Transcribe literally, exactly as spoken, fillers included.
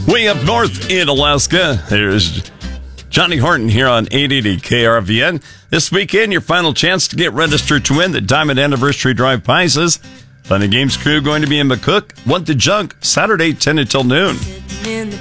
Way up north in Alaska, there's Johnny Horton here on eight eighty K R V N. This weekend, your final chance to get registered to win the Diamond Anniversary Drive prizes. Fun and Games crew going to be in McCook. Want the Junk, Saturday, ten until noon.